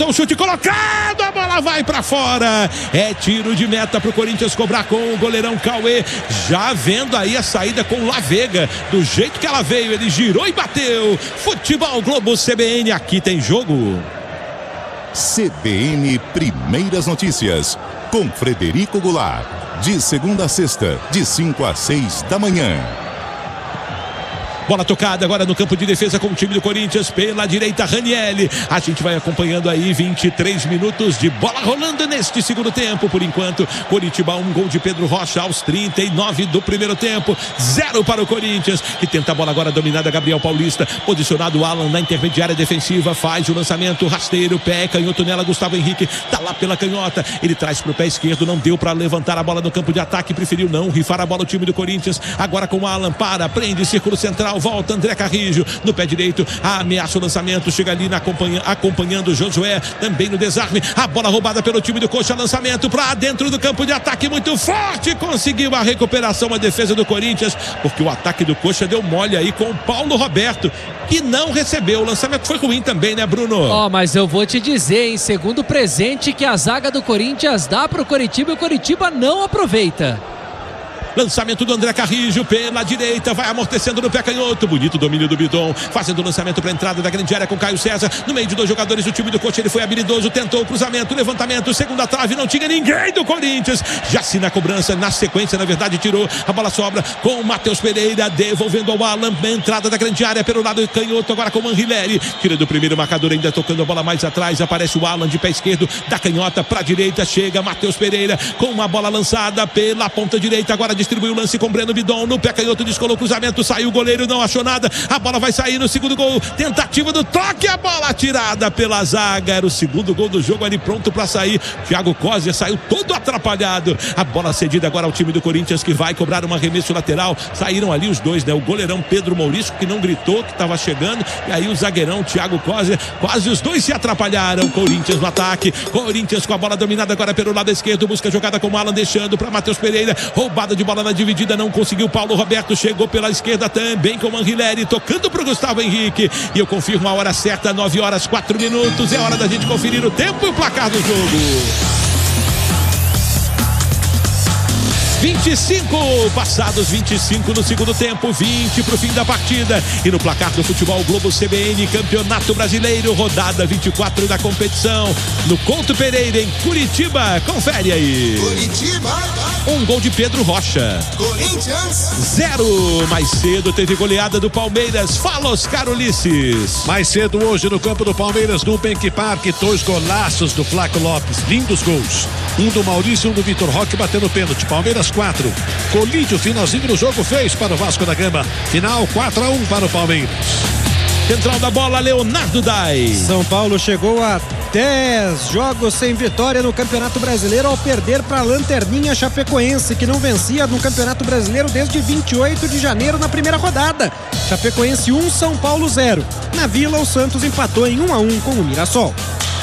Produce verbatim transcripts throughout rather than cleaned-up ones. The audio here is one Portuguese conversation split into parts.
tentou o chute colocado, a bola vai pra fora. É tiro de meta pro Corinthians cobrar com o goleirão Cauê. Já vendo aí a saída com o Lavega. Do jeito que ela veio, ele girou e bateu. Futebol Globo C B N, aqui tem jogo. C B N Primeiras Notícias, com Frederico Goulart. De segunda a sexta, de cinco a seis da manhã. Bola tocada agora no campo de defesa com o time do Corinthians pela direita, Ranielli. A gente vai acompanhando aí vinte e três minutos de bola rolando neste segundo tempo. Por enquanto, Coritiba, um gol de Pedro Rocha aos trinta e nove do primeiro tempo. Zero para o Corinthians, que tenta a bola agora dominada, Gabriel Paulista. Posicionado o Alan na intermediária defensiva, faz o lançamento, rasteiro, pé, canhoto nela, Gustavo Henrique tá lá pela canhota. Ele traz pro pé esquerdo, não deu para levantar a bola no campo de ataque, preferiu não rifar a bola o time do Corinthians. Agora com o Alan, para, prende, círculo central, volta André Carrijo no pé direito, ameaça o lançamento, chega ali na acompanha, acompanhando o Josué, também no desarme, a bola roubada pelo time do Coxa, lançamento para dentro do campo de ataque, muito forte, conseguiu a recuperação, a defesa do Corinthians, porque o ataque do Coxa deu mole aí com o Paulo Roberto, que não recebeu, o lançamento foi ruim também, né, Bruno? Ó, oh, mas eu vou te dizer, em segundo presente que a zaga do Corinthians dá pro Coritiba e o Coritiba não aproveita. Lançamento do André Carrijo pela direita, vai amortecendo no pé canhoto, bonito domínio do Bidon, fazendo o lançamento para a entrada da grande área com Caio César, no meio de dois jogadores do time do Coxa, ele foi habilidoso, tentou o cruzamento, levantamento, segunda trave, não tinha ninguém do Corinthians, já se na cobrança, na sequência, na verdade tirou, a bola sobra com o Matheus Pereira, devolvendo ao Alan, na entrada da grande área pelo lado canhoto, agora com o Manrileri, tira do primeiro marcador, ainda tocando a bola mais atrás, aparece o Alan de pé esquerdo, da canhota para a direita, chega Matheus Pereira, com uma bola lançada pela ponta direita, agora distribui o lance com Breno Bidon, no pé canhoto, descolou o cruzamento, saiu o goleiro, não achou nada, a bola vai sair no segundo gol, tentativa do toque, a bola tirada pela zaga, era o segundo gol do jogo ali pronto para sair, Thiago Cosia saiu todo atrapalhado, a bola cedida agora ao time do Corinthians, que vai cobrar um arremesso lateral, saíram ali os dois, né, o goleirão Pedro Maurício, que não gritou, que estava chegando, e aí o zagueirão Thiago Cosia, quase os dois se atrapalharam, Corinthians no ataque, Corinthians com a bola dominada agora pelo lado esquerdo, busca a jogada com o Alan, deixando para Matheus Pereira, roubada de bola na dividida, não conseguiu, Paulo Roberto chegou pela esquerda também com o Manrileri, tocando para o Gustavo Henrique, e eu confirmo a hora certa, nove horas, quatro minutos, é hora da gente conferir o tempo e o placar do jogo. vinte e cinco, passados vinte e cinco no segundo tempo, vinte para o fim da partida. E no placar do Futebol Globo C B N, Campeonato Brasileiro, rodada vinte e quatro da competição, no Couto Pereira, em Curitiba. Confere aí. Curitiba. Um gol de Pedro Rocha. Corinthians. Zero. Mais cedo teve goleada do Palmeiras. Fala, Oscar Ulisses. Mais cedo hoje no campo do Palmeiras, no Bank Park, dois golaços do Flaco Lopes. Lindos gols. Um do Maurício e um do Vitor Roque batendo pênalti. Palmeiras quatro. Colídio, finalzinho do jogo, fez para o Vasco da Gama. Final quatro a um para o Palmeiras. Central da bola, Leonardo Dai. São Paulo chegou a dez jogos sem vitória no Campeonato Brasileiro ao perder para a Lanterninha Chapecoense, que não vencia no Campeonato Brasileiro desde vinte e oito de janeiro na primeira rodada. Chapecoense um, São Paulo zero. Na Vila, o Santos empatou em um a um com o Mirassol.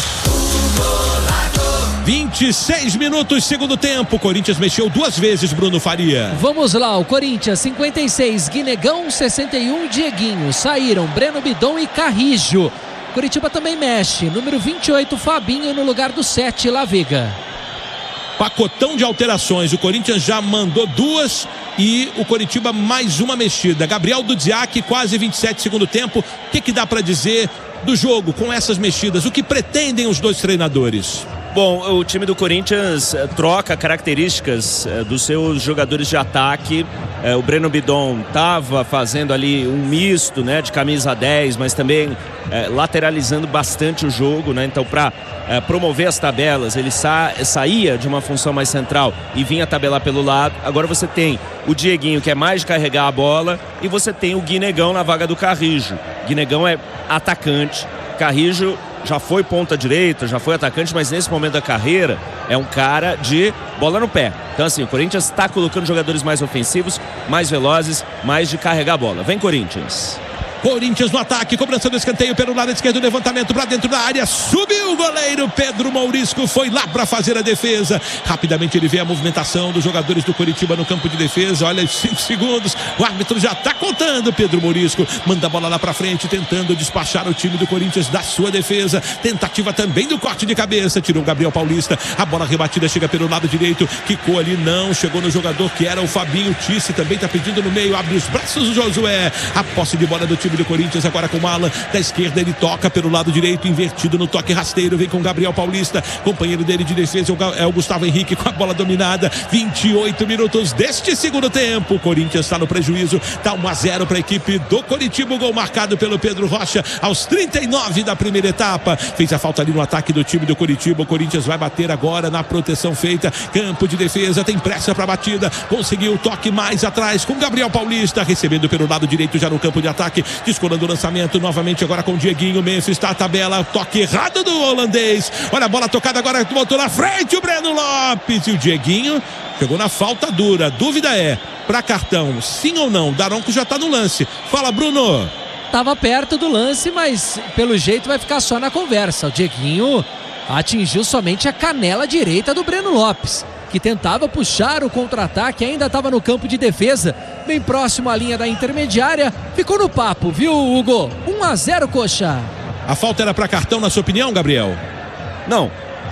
vinte e seis minutos, segundo tempo. Corinthians mexeu duas vezes, Bruno Faria. Vamos lá, o Corinthians cinquenta e seis, Guinegão sessenta e um, Dieguinho. Saíram Breno Bidon e Carrijo. Coritiba também mexe. Número vinte e oito, Fabinho, no lugar do sete, Lavega. Pacotão de alterações. O Corinthians já mandou duas e o Coritiba mais uma mexida. Gabriel Dudziak, quase vinte e sete segundo tempo. O que, que dá para dizer do jogo com essas mexidas? O que pretendem os dois treinadores? Bom, o time do Corinthians eh, troca características eh, dos seus jogadores de ataque. Eh, o Breno Bidon estava fazendo ali um misto, né, de camisa dez, mas também eh, lateralizando bastante o jogo, né? Então, para eh, promover as tabelas, ele sa saía de uma função mais central e vinha tabelar pelo lado. Agora você tem o Dieguinho, que é mais de carregar a bola, e você tem o Guinegão na vaga do Carrijo. Guinegão é atacante, Carrijo já foi ponta direita, já foi atacante, mas nesse momento da carreira é um cara de bola no pé. Então assim, o Corinthians está colocando jogadores mais ofensivos, mais velozes, mais de carregar a bola. Vem, Corinthians. Corinthians no ataque, cobrança do escanteio pelo lado esquerdo, levantamento para dentro da área, subiu o goleiro Pedro Mourisco, foi lá para fazer a defesa. Rapidamente ele vê a movimentação dos jogadores do Coritiba no campo de defesa. Olha, cinco segundos, o árbitro já está contando. Pedro Mourisco manda a bola lá para frente, tentando despachar o time do Corinthians da sua defesa. Tentativa também do corte de cabeça, tirou o Gabriel Paulista, a bola rebatida chega pelo lado direito, quicou ali, não chegou no jogador que era o Fabinho. Tice também está pedindo no meio, abre os braços o Josué. A posse de bola do time do Corinthians agora com o Alan, da esquerda ele toca pelo lado direito, invertido no toque rasteiro, vem com o Gabriel Paulista, companheiro dele de defesa é o Gustavo Henrique com a bola dominada. Vinte e oito minutos deste segundo tempo, o Corinthians está no prejuízo, está um a zero para a equipe do Coritiba. O gol marcado pelo Pedro Rocha aos trinta e nove da primeira etapa, fez a falta ali no ataque do time do Coritiba. O Corinthians vai bater agora na proteção feita, campo de defesa, tem pressa para a batida, conseguiu o toque mais atrás com Gabriel Paulista, recebendo pelo lado direito já no campo de ataque, descolando o lançamento novamente agora com o Dieguinho. Memphis está a tabela, toque errado do holandês, olha a bola tocada agora, botou na frente o Breno Lopes e o Dieguinho chegou na falta dura. Dúvida é, para cartão, sim ou não? Daronco já está no lance. Fala, Bruno. Tava perto do lance, mas pelo jeito vai ficar só na conversa. O Dieguinho atingiu somente a canela direita do Breno Lopes, que tentava puxar o contra-ataque, ainda estava no campo de defesa, bem próximo à linha da intermediária. Ficou no papo, viu, Hugo? um a zero, Coxa. A falta era para cartão, na sua opinião, Gabriel? Não.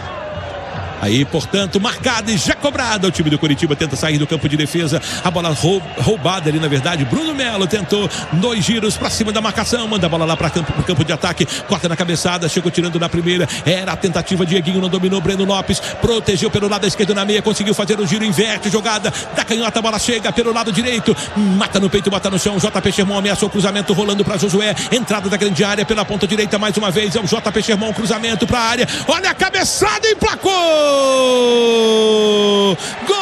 Aí, portanto, marcada e já cobrada. O time do Coritiba tenta sair do campo de defesa. A bola roub, roubada ali, na verdade. Bruno Melo tentou dois giros para cima da marcação. Manda a bola lá para campo, pro campo de ataque. Corta na cabeçada. Chegou tirando na primeira. Era a tentativa. Dieguinho não dominou. Breno Lopes protegeu pelo lado esquerdo na meia. Conseguiu fazer o giro. Inverte. Jogada da canhota. A bola chega pelo lado direito. Mata no peito, bota no chão. J P Sherman ameaçou o cruzamento. Rolando para Josué. Entrada da grande área pela ponta direita mais uma vez. É o J P Sherman. Cruzamento para a área. Olha a cabeçada. Emplacou. Gol! Gol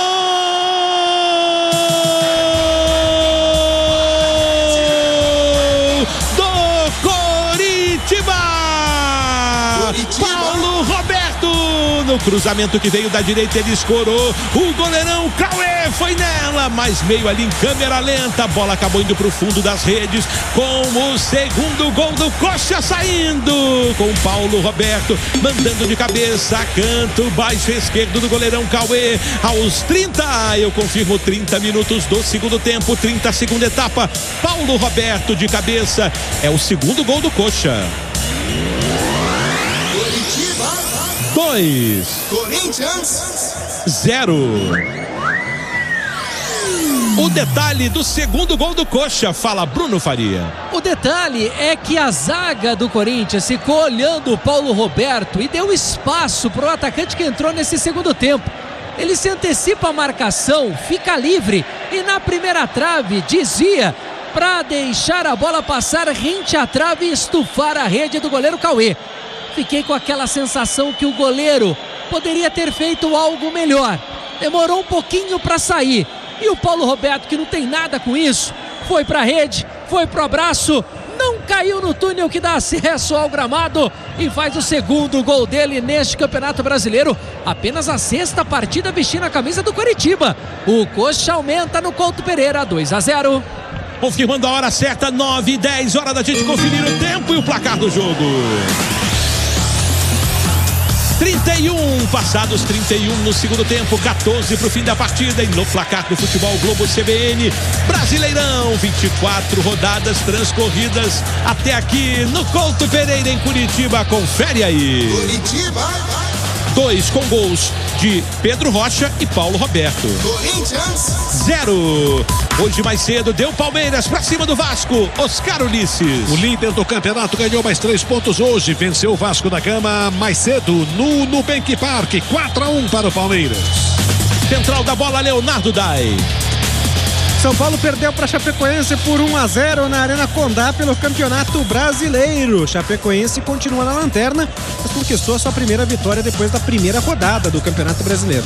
do Coritiba! Coritiba! Paulo Roberto no cruzamento que veio da direita, ele escorou. O goleirão Cauê foi nela, mas meio ali em câmera lenta. A bola acabou indo para o fundo das redes com o segundo gol do Coxa saindo. Com o Paulo Roberto mandando de cabeça, canto baixo esquerdo do goleirão Cauê. Aos trinta, eu confirmo, trinta minutos do segundo tempo, trinta segunda etapa. Paulo Roberto de cabeça. É o segundo gol do Coxa. dois. Corinthians zero. O detalhe do segundo gol do Coxa, fala Bruno Faria. O detalhe é que a zaga do Corinthians ficou olhando o Paulo Roberto e deu espaço para o atacante que entrou nesse segundo tempo. Ele se antecipa a marcação, fica livre e na primeira trave desvia para deixar a bola passar rente à trave e estufar a rede do goleiro Cauê. Fiquei com aquela sensação que o goleiro poderia ter feito algo melhor. Demorou um pouquinho para sair. E o Paulo Roberto, que não tem nada com isso, foi para a rede, foi pro abraço, não caiu no túnel que dá acesso ao gramado e faz o segundo gol dele neste Campeonato Brasileiro. Apenas a sexta partida vestindo a camisa do Coritiba. O Coxa aumenta no Couto Pereira, dois a zero. Confirmando a hora certa, nove e dez, hora da gente conferir o tempo e o placar do jogo. trinta e um, passados trinta e um no segundo tempo, quatorze para o fim da partida. E no placar do Futebol Globo C B N, Brasileirão, vinte e quatro rodadas transcorridas até aqui no Couto Pereira, em Curitiba. Confere aí. Curitiba. Dois com gols de Pedro Rocha e Paulo Roberto. Corinthians. Zero. Hoje mais cedo deu Palmeiras pra cima do Vasco. Oscar Ulisses. O líder do campeonato ganhou mais três pontos hoje. Venceu o Vasco da Gama mais cedo no Nubank Park. quatro a um para o Palmeiras. Central da bola, Leonardo Dai. São Paulo perdeu para Chapecoense por um a zero na Arena Condá pelo Campeonato Brasileiro. Chapecoense continua na lanterna, mas conquistou a sua primeira vitória depois da primeira rodada do Campeonato Brasileiro.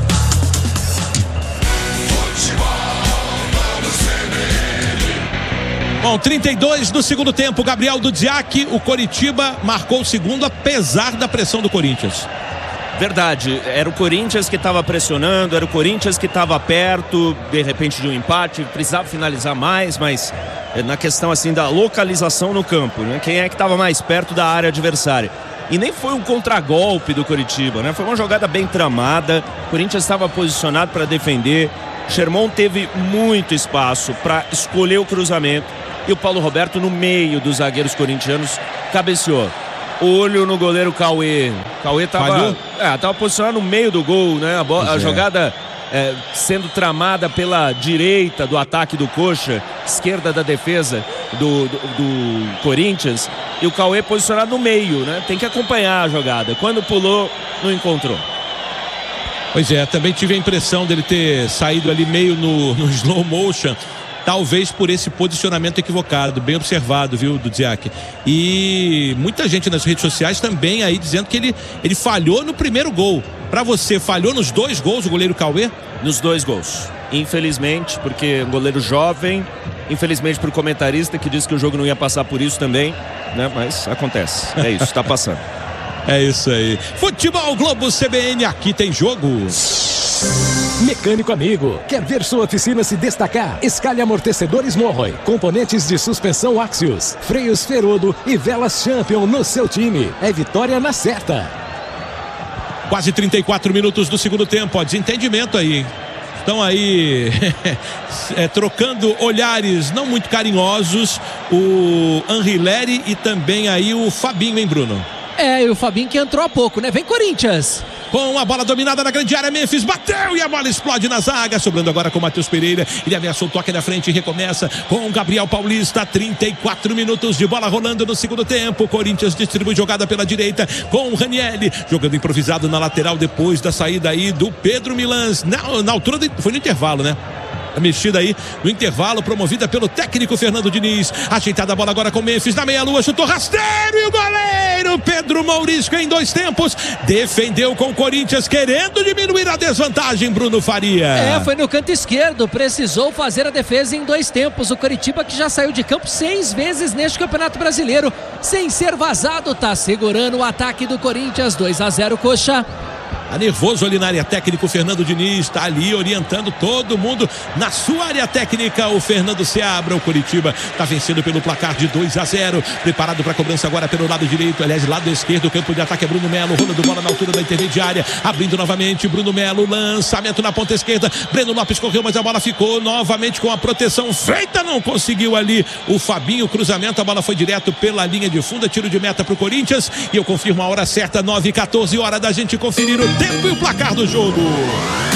Bom, trinta e dois do segundo tempo, Gabriel Dudziak, o Coritiba marcou o segundo apesar da pressão do Corinthians. Verdade, era o Corinthians que estava pressionando, era o Corinthians que estava perto, de repente, de um empate, precisava finalizar mais, mas na questão assim da localização no campo, né? Quem é que estava mais perto da área adversária? E nem foi um contragolpe do Coritiba, né? Foi uma jogada bem tramada, o Corinthians estava posicionado para defender, Sherman teve muito espaço para escolher o cruzamento e o Paulo Roberto, no meio dos zagueiros corintianos, cabeceou. Olho no goleiro Cauê. Cauê tava, é, tava posicionado no meio do gol, né? A, bola, a jogada é, sendo tramada pela direita do ataque do Coxa, esquerda da defesa do, do, do Corinthians, e o Cauê posicionado no meio, né? Tem que acompanhar a jogada. Quando pulou, não encontrou. Pois é, também tive a impressão dele ter saído ali meio no, no slow motion, talvez por esse posicionamento equivocado, bem observado, viu, Dudziak? E muita gente nas redes sociais também aí dizendo que ele, ele falhou no primeiro gol. Pra você, falhou nos dois gols o goleiro Cauê? Nos dois gols, infelizmente, porque um goleiro jovem, infelizmente pro comentarista que disse que o jogo não ia passar por isso também, né? Mas acontece, é isso, tá passando. É isso aí. Futebol Globo C B N, aqui tem jogo. Mecânico amigo, quer ver sua oficina se destacar? Escalhe amortecedores Morroy, componentes de suspensão Axios, freios Ferodo e velas Champion no seu time. É vitória na certa. Quase trinta e quatro minutos do segundo tempo, ó, desentendimento aí. Estão aí é, trocando olhares não muito carinhosos o Anrileri e também aí o Fabinho, hein, Bruno? É, e o Fabinho que entrou há pouco, né? Vem Corinthians! Com a bola dominada na grande área, Memphis bateu e a bola explode na zaga, sobrando agora com o Matheus Pereira. Ele ameaçou o toque na frente e recomeça com o Gabriel Paulista. Trinta e quatro minutos de bola rolando no segundo tempo. O Corinthians distribui jogada pela direita com o Ranieri, jogando improvisado na lateral depois da saída aí do Pedro Milans. Na, na altura, de, foi no intervalo, né? A mexida aí no intervalo, promovida pelo técnico Fernando Diniz. Ajeitada a bola agora com o Memphis na meia-lua, chutou rasteiro e o goleiro Pedro Maurício em dois tempos defendeu com o Corinthians, querendo diminuir a desvantagem, Bruno Faria. É, foi no canto esquerdo, precisou fazer a defesa em dois tempos. O Coritiba, que já saiu de campo seis vezes neste Campeonato Brasileiro, sem ser vazado, tá segurando o ataque do Corinthians. Dois a zero, Coxa. Tá nervoso ali na área técnica o Fernando Diniz, tá ali orientando todo mundo na sua área técnica. O Fernando Seabra, o Coritiba tá vencendo pelo placar de dois a zero, preparado para cobrança agora pelo lado direito, aliás, lado esquerdo, o campo de ataque é Bruno Melo, rolando bola na altura da intermediária, abrindo novamente Bruno Melo, lançamento na ponta esquerda, Breno Lopes correu, mas a bola ficou novamente com a proteção feita, não conseguiu ali o Fabinho, cruzamento, a bola foi direto pela linha de fundo, tiro de meta pro Corinthians, e eu confirmo a hora certa, nove e quatorze, hora da gente conferir o tempo e o placar do jogo.